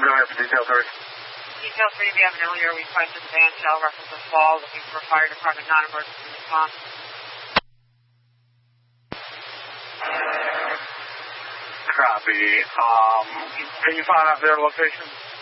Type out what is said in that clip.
Go ahead for detail 3. Detail 3, we have an earlier requested van shell reference to fall, looking for fire department non-emergency response. Copy. Can you find out their location?